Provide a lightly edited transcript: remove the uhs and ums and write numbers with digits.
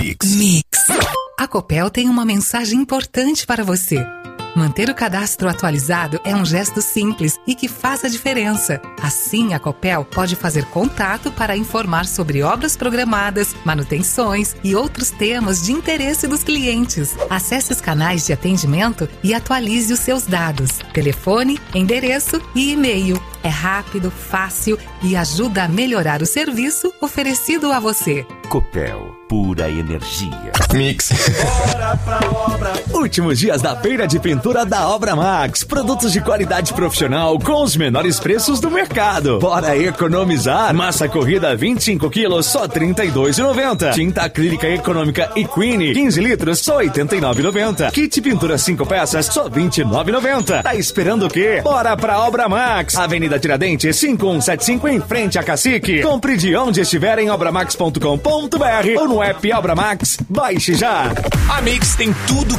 Mix. A Copel tem uma mensagem importante para você. Manter o cadastro atualizado é um gesto simples e que faz a diferença. Assim, a Copel pode fazer contato para informar sobre obras programadas, manutenções e outros temas de interesse dos clientes. Acesse os canais de atendimento e atualize os seus dados. Telefone, endereço e e-mail. É rápido, fácil e ajuda a melhorar o serviço oferecido a você. Copel, pura energia. Mix. Bora pra obra. Últimos dias da feira de pintura da Obra Max. Produtos de qualidade profissional com os menores preços do mercado. Bora economizar. Massa corrida 25 quilos, só R$ 32,90. Tinta acrílica econômica e Queen, 15 litros, só R$ 89,90. Kit pintura 5 peças, só R$ 29,90. Tá esperando o quê? Bora pra Obra Max. Avenida Tiradentes, 5175, em frente a Cacique. Compre de onde estiver em obramax.com.br ou no app Obra Max. Baixe já. A Mix tem tudo